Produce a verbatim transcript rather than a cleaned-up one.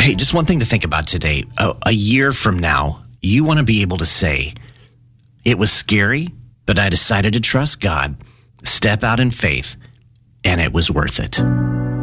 Hey, just one thing to think about today. A, a year from now, you want to be able to say, it was scary, but I decided to trust God, step out in faith, and it was worth it.